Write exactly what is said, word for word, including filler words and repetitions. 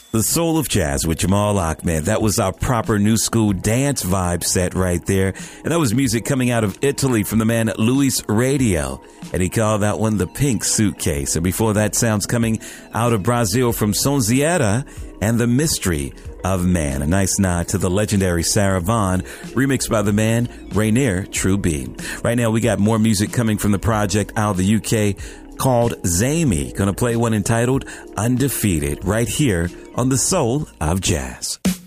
The Soul of Jazz with Jamal Ahmed. That was our proper new school dance vibe set right there. And that was music coming out of Italy from the man Luis Radio. And he called that one the Pink Suitcase. And before that, sounds coming out of Brazil from Sonzeira and the Mystery of Man. A nice nod to the legendary Sarah Vaughan, remixed by the man Rainier True B. Right now, we got more music coming from the project out of the U K called Zamey. Gonna play one entitled Undefeated right here on The Soul of Jazz.